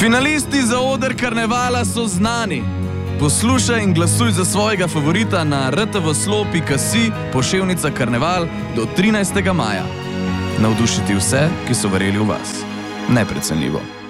Finalisti za oder karnevala so znani. Poslušaj in glasuj za svojega favorita na rtvslo.si poševnica karneval do 13. maja. Navdušiti vse, ki so verjeli v vas. Neprecenljivo.